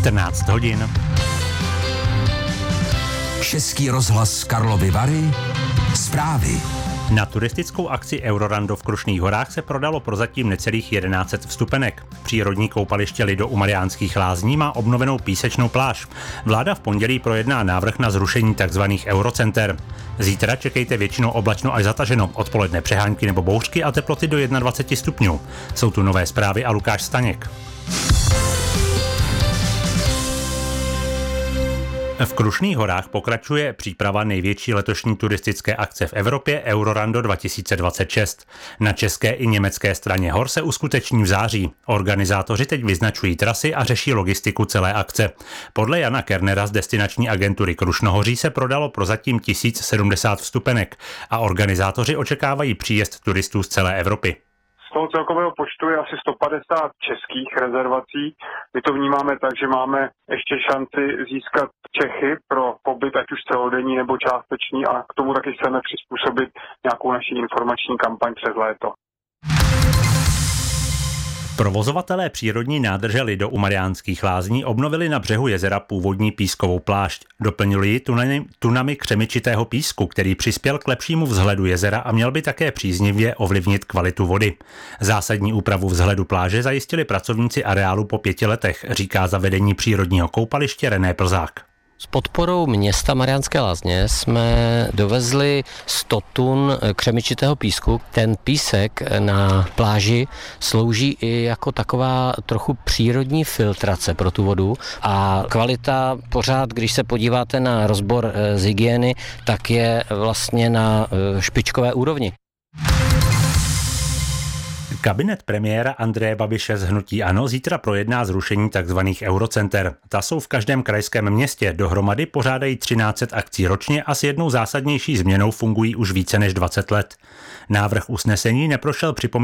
14 hodin. Český rozhlas Karlovy Vary. Zprávy. Na turistickou akci Eurorando v Krušných horách se prodalo prozatím necelých 1100 vstupenek. Přírodní koupaliště Lido u Mariánských Lázní má obnovenou písečnou pláž. Vláda v pondělí projedná návrh na zrušení tzv. Eurocenter. Zítra čekejte většinou oblačno až zataženo, odpoledne přehánky nebo bouřky a teploty do 21 stupňů. Jsou tu nové zprávy a Lukáš Staněk. V Krušných horách pokračuje příprava největší letošní turistické akce v Evropě Eurorando 2026. Na české i německé straně hor se uskuteční v září. Organizátoři teď vyznačují trasy a řeší logistiku celé akce. Podle Jana Kernera z destinační agentury Krušnohoří se prodalo prozatím 1070 vstupenek a organizátoři očekávají příjezd turistů z celé Evropy. Z toho celkového počtu je asi 150 českých rezervací. My to vnímáme tak, že máme ještě šanci získat Čechy pro pobyt, ať už celodenní nebo částečný, a k tomu taky chceme přizpůsobit nějakou naši informační kampaň přes léto. Provozovatelé přírodní nádrže Lido u Mariánských Lázní obnovili na břehu jezera původní pískovou plášť. Doplnili ji tunami křemičitého písku, který přispěl k lepšímu vzhledu jezera a měl by také příznivě ovlivnit kvalitu vody. Zásadní úpravu vzhledu pláže zajistili pracovníci areálu po 5 letech, říká za vedení přírodního koupaliště René Plzák. S podporou města Mariánské Lázně jsme dovezli 100 tun křemičitého písku. Ten písek na pláži slouží i jako taková trochu přírodní filtrace pro tu vodu a kvalita pořád, když se podíváte na rozbor z hygieny, tak je vlastně na špičkové úrovni. Kabinet premiéra Andreje Babiše z hnutí ANO zítra projedná zrušení tzv. Eurocenter. Ta jsou v každém krajském městě, dohromady pořádají 1300 akcí ročně a s jednou zásadnější změnou fungují už více než 20 let. Návrh usnesení neprošel